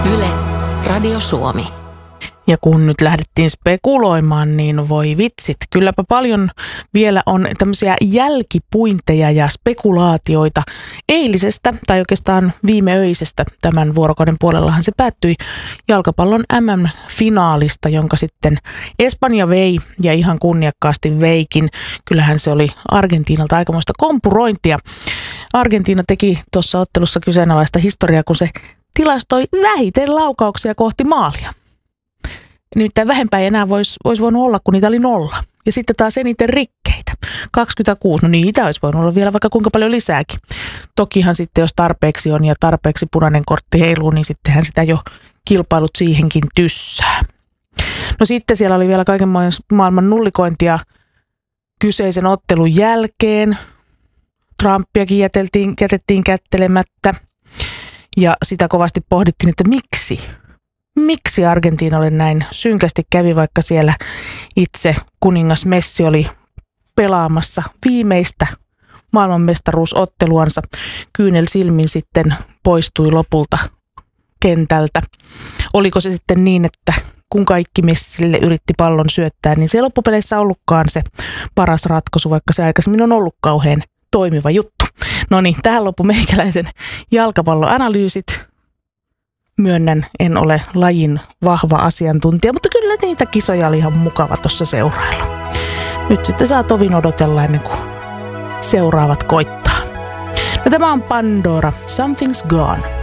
Yle, Radio Suomi. Ja kun nyt lähdettiin spekuloimaan, niin voi vitsit, kylläpä paljon vielä on tämmöisiä jälkipuinteja ja spekulaatioita eilisestä tai oikeastaan viimeöisestä. Tämän vuorokauden puolellahan se päättyi jalkapallon MM-finaalista, jonka sitten Espanja vei ja ihan kunniakkaasti veikin. Kyllähän se oli Argentiinalta aikamoista kompurointia. Argentiina teki tuossa ottelussa kyseenalaista historiaa, kun se tilastoi vähiten laukauksia kohti maalia. Nimittäin vähempää ei enää olisi voinut olla, kun niitä oli 0. Ja sitten taas eniten rikkeitä. 26. No niitä olisi voinut olla vielä vaikka kuinka paljon lisääkin. Tokihan sitten, jos tarpeeksi on ja tarpeeksi punainen kortti heiluu, niin sittenhän sitä jo kilpailut siihenkin tyssää. No sitten siellä oli vielä kaiken maailman nullikointia kyseisen ottelun jälkeen. Trumpiakin jätettiin kättelemättä. Ja sitä kovasti pohdittiin, että miksi Argentiinalle näin synkästi kävi, vaikka siellä itse kuningas Messi oli pelaamassa viimeistä maailmanmestaruusotteluansa. Kyynel silmin sitten poistui lopulta kentältä. Oliko se sitten niin, että kun kaikki Messille yritti pallon syöttää, niin se ei loppupeleissä ollutkaan se paras ratkaisu, vaikka se aikaisemmin on ollut kauhean toimiva juttu. No niin, tähän loppu meikäläisen jalkapalloanalyysit. Myönnän, en ole lajin vahva asiantuntija, mutta kyllä niitä kisoja oli ihan mukava tuossa seurailla. Nyt sitten saa tovin odotella ennen kuin seuraavat koittaa. No, tämä on Pandora, Something's Gone.